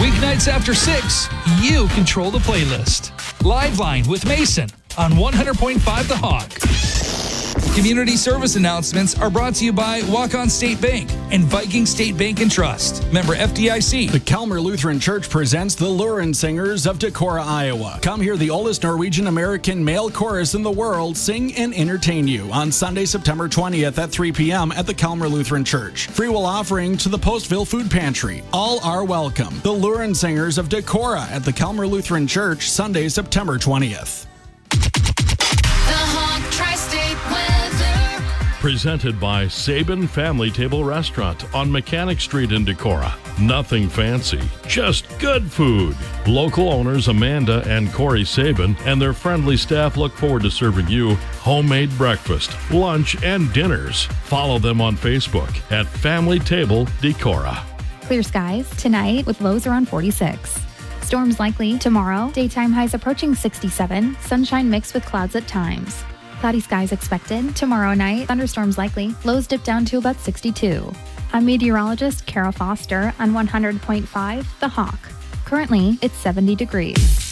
Weeknights after 6, you control the playlist. Live Line with Mason on 100.5 The Hawk. Community service announcements are brought to you by Walk-On State Bank and Viking State Bank and Trust. Member FDIC. The Calmer Lutheran Church presents the Luren Singers of Decorah, Iowa. Come hear the oldest Norwegian-American male chorus in the world sing and entertain you on Sunday, September 20th at 3 p.m. at the Calmer Lutheran Church. Free will offering to the Postville Food Pantry. All are welcome. The Luren Singers of Decorah at the Calmer Lutheran Church, Sunday, September 20th. Presented by Sabin Family Table Restaurant on Mechanic Street in Decorah. Nothing fancy, just good food. Local owners Amanda and Corey Sabin and their friendly staff look forward to serving you homemade breakfast, lunch, and dinners. Follow them on Facebook at Family Table Decorah. Clear skies tonight with lows around 46. Storms likely tomorrow. Daytime highs approaching 67. Sunshine mixed with clouds at times. Cloudy skies expected. Tomorrow night, thunderstorms likely. Lows dip down to about 62. I'm meteorologist Kara Foster on 100.5 The Hawk. Currently, it's 70 degrees.